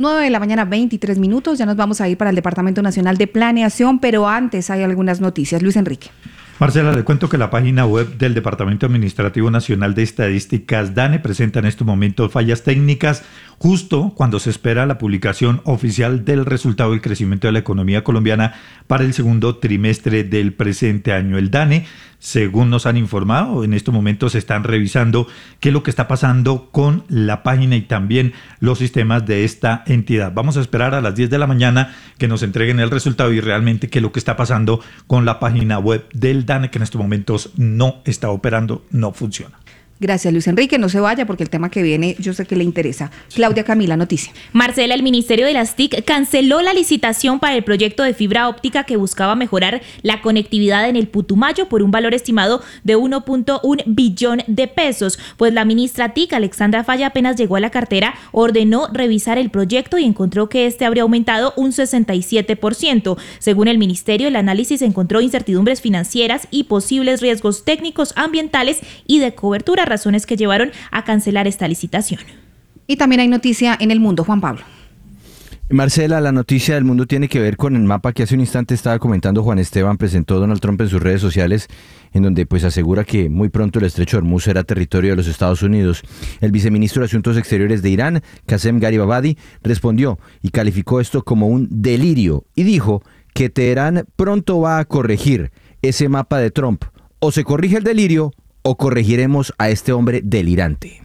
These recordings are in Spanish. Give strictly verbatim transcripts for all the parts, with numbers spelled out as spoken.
nueve de la mañana, veintitrés minutos. Ya nos vamos a ir para el Departamento Nacional de Planeación, pero antes hay algunas noticias. Luis Enrique. Marcela, le cuento que la página web del Departamento Administrativo Nacional de Estadísticas, DANE, presenta en estos momentos fallas técnicas justo cuando se espera la publicación oficial del resultado del crecimiento de la economía colombiana para el segundo trimestre del presente año. El DANE, según nos han informado, en estos momentos están revisando qué es lo que está pasando con la página y también los sistemas de esta entidad. Vamos a esperar a las diez de la mañana que nos entreguen el resultado y realmente qué es lo que está pasando con la página web del DANE, que en estos momentos no está operando, no funciona. Gracias, Luis Enrique. No se vaya porque el tema que viene yo sé que le interesa. Claudia Camila, noticia. Marcela, el Ministerio de las T I C canceló la licitación para el proyecto de fibra óptica que buscaba mejorar la conectividad en el Putumayo por un valor estimado de uno punto uno billón de pesos. Pues la ministra T I C, Alexandra Falla, apenas llegó a la cartera, ordenó revisar el proyecto y encontró que este habría aumentado un sesenta y siete por ciento. Según el ministerio, el análisis encontró incertidumbres financieras y posibles riesgos técnicos, ambientales y de cobertura, razones que llevaron a cancelar esta licitación. Y también hay noticia en el mundo, Juan Pablo. Marcela, la noticia del mundo tiene que ver con el mapa que hace un instante estaba comentando Juan Esteban, presentó Donald Trump en sus redes sociales, en donde pues asegura que muy pronto el estrecho de Hormuz será territorio de los Estados Unidos. El viceministro de Asuntos Exteriores de Irán, Qasem Gharibabadi, respondió y calificó esto como un delirio y dijo que Teherán pronto va a corregir ese mapa de Trump. O se corrige el delirio o corregiremos a este hombre delirante.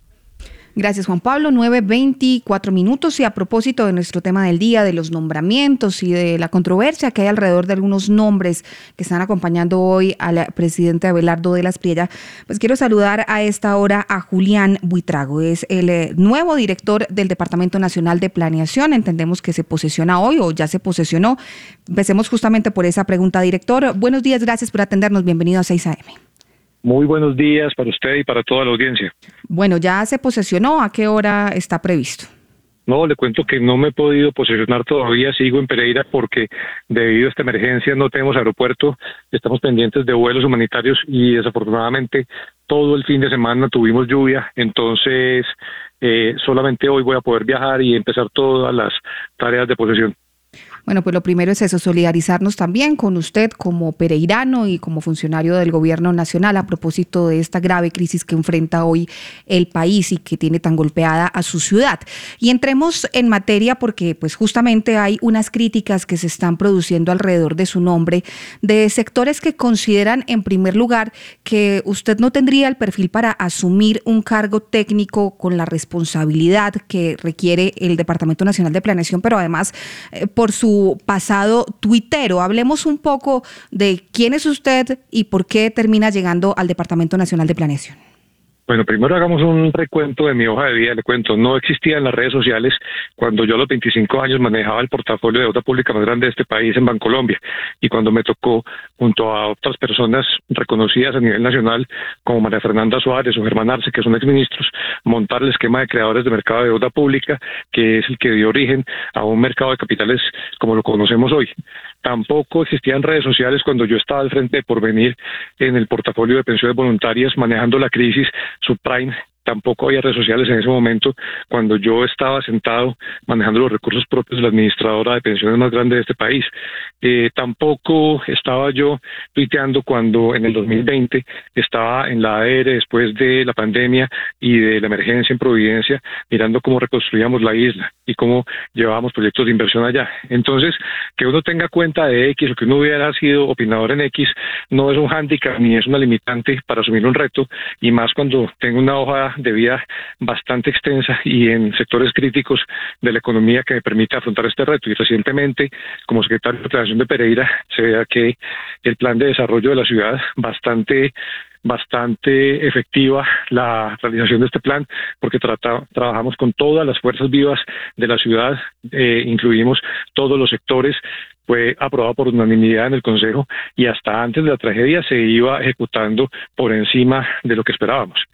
Gracias, Juan Pablo. nueve veinticuatro minutos. Y a propósito de nuestro tema del día, de los nombramientos y de la controversia que hay alrededor de algunos nombres que están acompañando hoy al presidente Abelardo de la Espriella, pues quiero saludar a esta hora a Julián Buitrago. Es el eh, nuevo director del Departamento Nacional de Planeación. Entendemos que se posesiona hoy o ya se posesionó. Empecemos justamente por esa pregunta, director. Buenos días, gracias por atendernos. Bienvenido a seis a eme. Muy buenos días para usted y para toda la audiencia. Bueno, ¿ya se posesionó? ¿A qué hora está previsto? No, le cuento que no me he podido posesionar todavía, sigo en Pereira porque debido a esta emergencia no tenemos aeropuerto, estamos pendientes de vuelos humanitarios y desafortunadamente todo el fin de semana tuvimos lluvia, entonces eh, solamente hoy voy a poder viajar y empezar todas las tareas de posesión. Bueno, pues lo primero es eso, solidarizarnos también con usted como pereirano y como funcionario del gobierno nacional a propósito de esta grave crisis que enfrenta hoy el país y que tiene tan golpeada a su ciudad. Y entremos en materia porque pues justamente hay unas críticas que se están produciendo alrededor de su nombre de sectores que consideran en primer lugar que usted no tendría el perfil para asumir un cargo técnico con la responsabilidad que requiere el Departamento Nacional de Planeación, pero además eh, por su pasado tuitero. Hablemos un poco de quién es usted y por qué termina llegando al Departamento Nacional de Planeación. Bueno, primero hagamos un recuento de mi hoja de vida. Le cuento, no existían las redes sociales cuando yo a los veinticinco años manejaba el portafolio de deuda pública más grande de este país en Bancolombia. Y cuando me tocó, junto a otras personas reconocidas a nivel nacional, como María Fernanda Suárez o Germán Arce, que son exministros, montar el esquema de creadores de mercado de deuda pública, que es el que dio origen a un mercado de capitales como lo conocemos hoy. Tampoco existían redes sociales cuando yo estaba al frente de Porvenir en el portafolio de pensiones voluntarias manejando la crisis subprime. Tampoco había redes sociales en ese momento cuando yo estaba sentado manejando los recursos propios de la administradora de pensiones más grande de este país. Eh, tampoco estaba yo tuiteando cuando en el dos mil veinte estaba en la A D R después de la pandemia y de la emergencia en Providencia, mirando cómo reconstruíamos la isla y cómo llevábamos proyectos de inversión allá. Entonces, que uno tenga cuenta de X o que uno hubiera sido opinador en X no es un hándicap ni es una limitante para asumir un reto, y más cuando tengo una hoja de vida bastante extensa y en sectores críticos de la economía que me permite afrontar este reto. Y recientemente, como secretario de Planeación de Pereira, se vea que el plan de desarrollo de la ciudad bastante bastante efectiva la realización de este plan, porque trata, trabajamos con todas las fuerzas vivas de la ciudad, eh, incluimos todos los sectores, fue aprobado por unanimidad en el Consejo y hasta antes de la tragedia se iba ejecutando por encima de lo que esperábamos.